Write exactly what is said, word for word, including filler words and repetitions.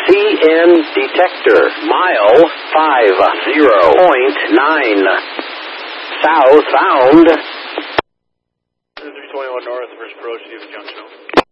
C N detector, mile five zero point nine. Southbound. three twenty-one north, first approach, Stevens Junction.